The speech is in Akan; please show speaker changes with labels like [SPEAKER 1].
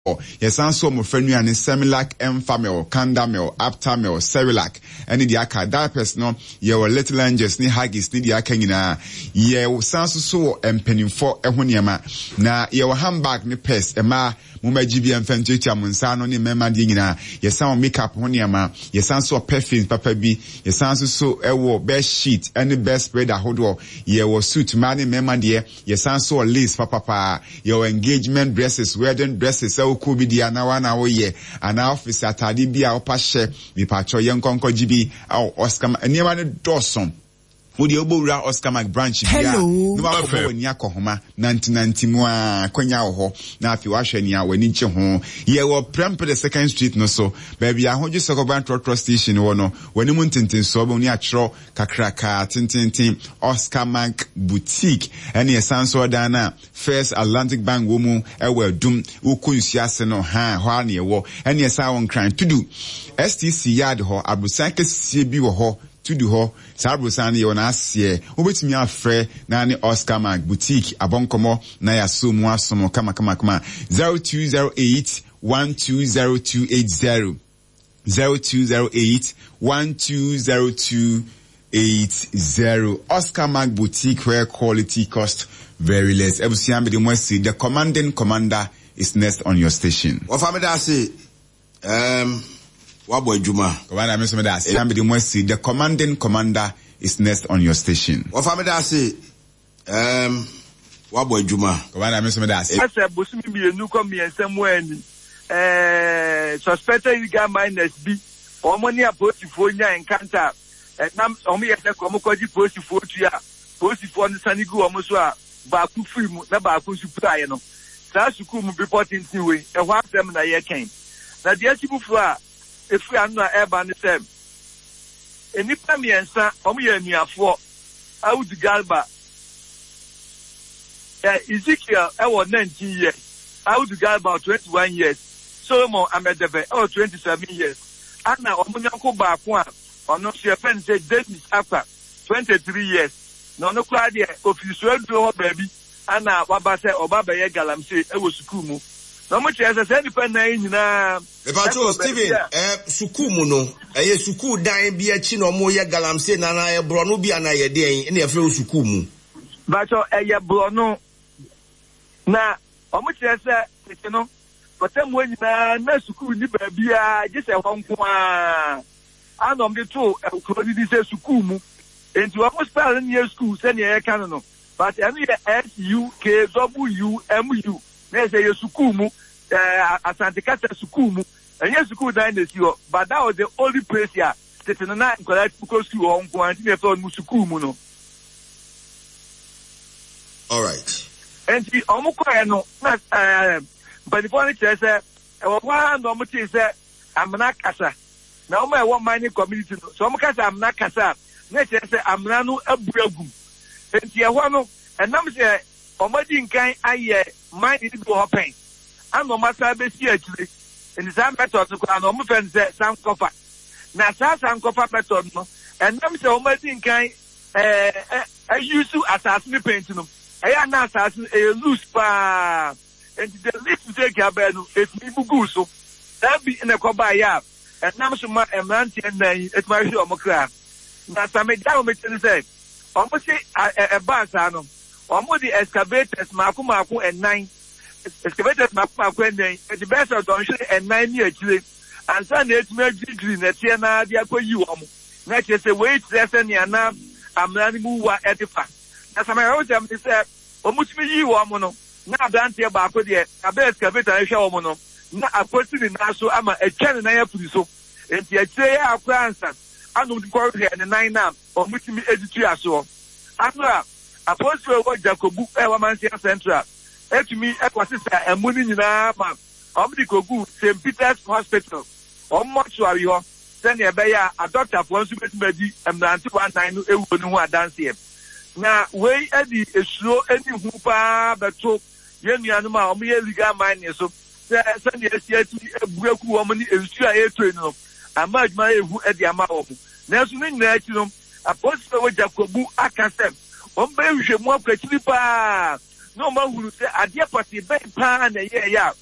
[SPEAKER 1] Yes, answer mo friend and Semilac, Enfamil, Candamil, Aptamil, Cerilac, any the aka diapers no, ye were little angels ni haggis ni the aka na ye sansu so penny for ehuniama na ye were handbag ni pes ema muma GB and Fentucha Munsano ni mema dingina, ye sound makeup honiama, ye sansu perfume papa bi, ye sansu so ewo best sheet, any best spread a hodo, ye was suit mani mema dear, ye sansu lace papa, your engagement dresses, wedding dresses, could be the anawana oye and office at Adibia or Pashe, the Pacho Young Conco GB, or Oscar, and near Dawson. Would you Obura Oscar McBranch? Hello, no when Yakohoma, 1991, Konyaho, now if you wash any hour, when each home, ye were Premper the second street no so, baby, I hold you so about trust station or no, when you want to so when you tro, Kakraka, Tintin, Oscar Mac Boutique, and your Sanso Dana, First Atlantic Bank woman, ever doom, Ukun's Yaseno, ha, near war, and your sound crime to do. STC yard ho, Abusanka CB ho. To do ho, Sabrosani on us ye, which me a free, Nani Oscar Mac Boutique, Aboncomo, Naya Sumo, Somo, Kama 0208 120280. 0208 120280. Oscar Mac Boutique, where quality cost very less. The commanding commander is next on your station.
[SPEAKER 2] What family I say? Waboy Juma.
[SPEAKER 1] The commanding commander is next on your station.
[SPEAKER 2] What family I say? Waboy Juma.
[SPEAKER 3] I said, Busumi be a new come and somewhere. Suspected you got minus B. Or money a portfolio and canter. And now, only at the Comocoji portfolio. Portfolio on the Sanigu Omoswa. Baku free, Nabaku Supriano. Sasukum reporting to way. And what them na ye came. Now, the Atibu if we are not ever the same. Any family and son, near 4, I would galba. Ezekiel, I was 19 years. I would galba 21 years. Solomon, I'm at the 27 years. Anna, Omunyanko Bakwa, or not your friend said, Dennis Aqua, 23 years. No, Claudia, if you swear to her baby, Anna, Wabasa, or Baba Yagalam say, I was Kumu. No much as I said, depending na.
[SPEAKER 2] About Steven, Sukumu no, a Suku dying be a chino moya galamse na a bronubi and a day in a few Sukumu.
[SPEAKER 3] But a brono na, how much as I said, but then when na Suku be just a home. I know the two, this is Sukumu, and to almost spell in your school, send your canon. But any SUKWMU. There's a Sukumu, Asante Casa Sukumu, and yes, Suku dynasty, but that was the only place here. Sitting on night, collect because you own quantity of Musukumu.
[SPEAKER 2] All right.
[SPEAKER 3] And the Omokoano, but the funny says, one normative said, I'm not Casa. Now, my one mining community, so I'm not Casa. Next, I'm Nano Abragum. And Tiawano, and I'm saying, Omadi kind I mind it go happen. I'm no matter best actually. In the same method to go on friends some copper. Now some copper method no. And I'm saying Omadi kind I used to assassinate painting them. I am not assassin a loose pa and the least to take a bed it's me buguso. That be in a cobaya. And now so my emanti and it's my show mocra. Now some down me say almost a bansano. Omodi excavators Maku and 9 excavators Maku and 9 the best of don't and 9 years and Sunday it's made green that Tiana Diaco you next is a wait less than Yana I'm running move at the fact. As I wrote them to say almost me you woman now Dante Baco there a best excavator I show woman not a person in Nassau I'm a channel I have to so and the say our plans I know the quarter and the 9 now or meeting me educator so I'm Apostle Jacobu Ewamansia Central. To me, Equasista and Munin man. Omnicogu, St. Peter's Hospital. Or mortuary, send a bayer, a doctor for one super bedi, and Nantu 19 dance here. Now, way Eddie is slow any hoopa, but so, young animal, me a liga mine, so, send the SCT, a broke woman is a train. I might my who at the amount. Nelson National, Apostle Jacobu Akasem. One baby should more pa. No man will say, a dear party, bang pan, and yeah,